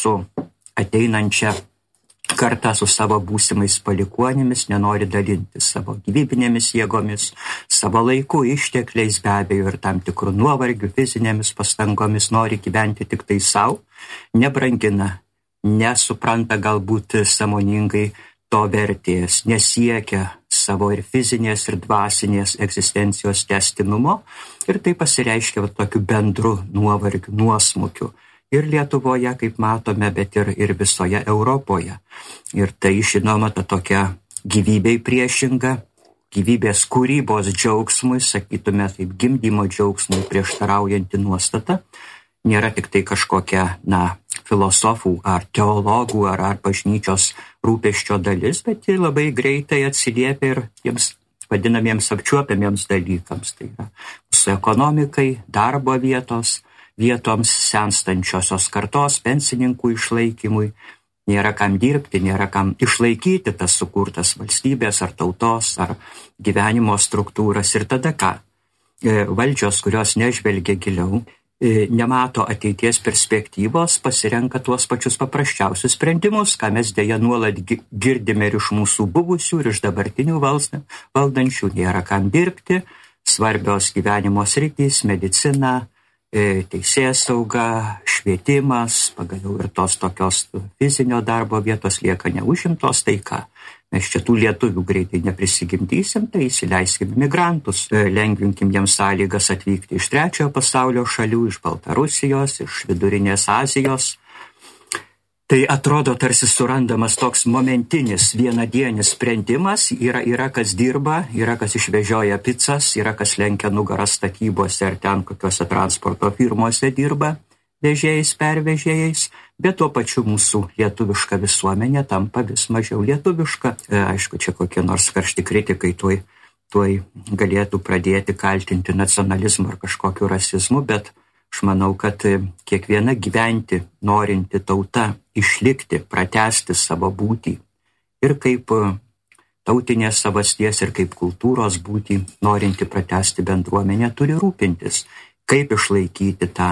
su ateinančia karta, su savo būsimais palikuonimis, nenori dalintis savo gyvybinėmis jėgomis, savo laiku, ištekliais, be abejo, ir tam tikrų nuovargių, fizinėmis pastangomis, nori gyventi tik tai savo, nebrangina, nesupranta galbūt sąmoningai to vertės, nesiekia savo ir fizinės, ir dvasinės egzistencijos tęstinumo, ir tai pasireiškia tokiu bendru nuovargiu, nuosmukiu. Ir Lietuvoje, kaip matome, bet ir visoje Europoje. Ir tai, žinoma, ta tokia gyvybei priešinga, gyvybės kūrybos džiaugsmui, sakytume taip, gimdymo džiaugsmui prieštaraujanti nuostata, nėra tik tai kažkokia, filosofų ar teologų ar bažnyčios rūpesčio dalis, bet ji labai greitai atsiliepia ir tiems vadinamiems apčiuopiamiems dalykams. Tai yra mūsų ekonomikai, darbo vietoms, senstančiosios kartos, pensininkų išlaikymui, nėra kam dirbti, nėra kam išlaikyti tas sukurtas valstybės ar tautos ar gyvenimo struktūras. Ir tada ką? Valdžios, kurios nežvelgia giliau, nemato ateities perspektyvos, pasirenka tuos pačius paprasčiausius sprendimus, ką mes dėja nuolat girdime ir iš mūsų buvusių, ir iš dabartinių valdančių. Nėra kam dirbti, svarbios gyvenimo sritys, medicina, teisėsauga, švietimas, pagaliau ir tos tokios fizinio darbo vietos lieka neužimtos, tai ką? Mes čia tų lietuvių greitai neprisigimdysim, tai įsileiskim migrantus, lengvinkim jiems sąlygas atvykti iš trečiojo pasaulio šalių, iš Baltarusijos, iš Vidurinės Azijos. Tai atrodo tarsi surandamas toks momentinis, vienadienis sprendimas, yra kas dirba, yra kas išvežioja picas, yra kas lenkia nugarą statybose ar ten kokiuose transporto firmose dirba vežėjais, pervežėjais, bet tuo pačiu mūsų lietuviška visuomenė tampa vis mažiau lietuviška. Aišku, čia kokie nors karšti kritikai tuoj galėtų pradėti kaltinti nacionalizmu ar kažkokiu rasizmu, bet aš manau, kad kiekviena gyventi norinti tauta išlikti, pratęsti savo būtį ir kaip tautinės savasties ir kaip kultūros būtį norinti pratęsti bendruomenę turi rūpintis, kaip išlaikyti tą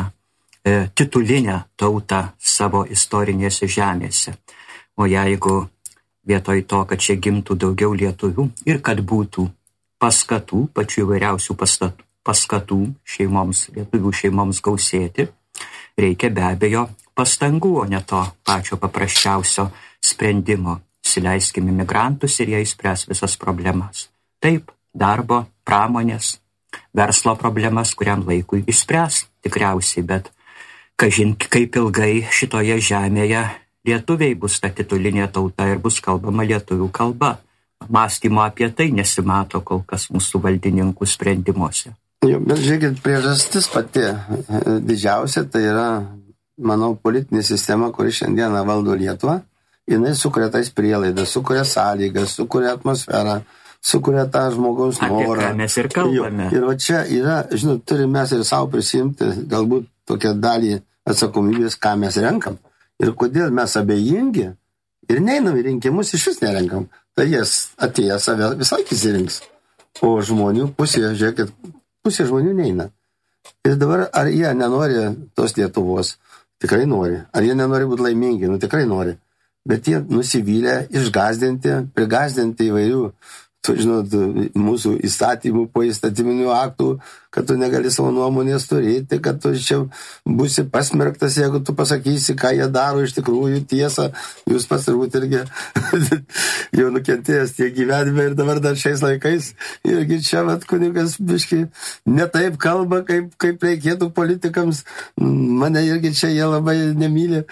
titulinę tautą savo istorinėse žemėse. O jeigu vietoj to, kad čia gimtų daugiau lietuvių ir kad būtų paskatų, pačių įvairiausių paskatų šeimoms, lietuvių šeimoms gausėti, reikia be abejo pastangų, o ne to pačio paprasčiausio sprendimo. Įsileiskime migrantus ir jie išspręs visas problemas. Taip, darbo, pramonės, verslo problemas kuriam laikui išspręs tikriausiai, bet kažin kaip ilgai šitoje žemėje lietuviai bus ta titulinė tauta ir bus kalbama lietuvių kalba. Mąstymo apie tai nesimato kol kas mūsų valdininkų sprendimuose. Bet žiūrėkit, priežastis pati didžiausia, tai yra, manau, politinė sistema, kuri šiandieną valdo Lietuvą. Jinai sukuria tais prielaidas, sukuria sąlygas, sukuria atmosferą, sukuria tą žmogaus norą. Apie ką mes ir kalbame. Ir va čia yra, turime mes ir savo prisimti galbūt tokią dalį atsakomybės, ką mes renkam. Ir kodėl mes abejingi ir neinam į rinkimus, iš vis nerenkam. Tai jas atėję save visai įsirinks. O žmonių pusė, žiūrėkit, pusė žmonių neina. Ir dabar, ar jie nenori tos Lietuvos? Tikrai nori. Ar jie nenori būti laimingi? Tikrai nori. Bet jie nusivylę, išgazdinti, prigazdinti įvairių, mūsų įstatymų, po įstatyminių aktų, kad tu negali savo nuomonės turėti, kad tu čia būsi pasmerktas, jeigu tu pasakysi, ką jie daro iš tikrųjų tiesą. Jūs pats turbūt irgi jau nukentėjęs tie gyvenime ir dabar dar šiais laikais. Irgi čia kunigas biški ne taip kalba, kaip reikėtų politikams. Mane irgi čia jie labai nemyli.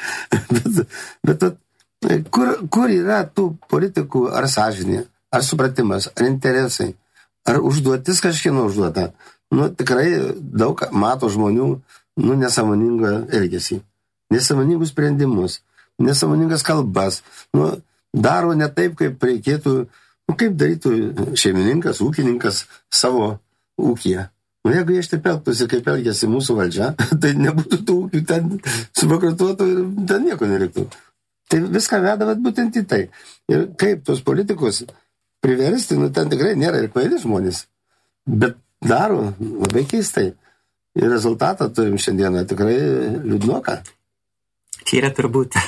bet kur yra tų politikų ar sąžinė? Ar supratimas, ar interesai, ar užduotis kažkieno užduota. Tikrai daug mato žmonių, nesąmoningą elgesį, nesąmoningus sprendimus, nesąmoningas kalbas. Daro ne taip, kaip reikėtų, kaip darytų šeimininkas, ūkininkas savo ūkyje. Jeigu jie taip elgtųsi, kaip elgėsi mūsų valdžia, tai nebūtų tų ūkių, ten subankrutuotų ir ten nieko nereiktų. Tai viską veda būtent į tai. Ir kaip tos politikus priversti, ten tikrai nėra ir kvaili žmonės, bet daro labai keistai. Ir rezultatą turim šiandieną tikrai liūdnoką. Čia yra turbūt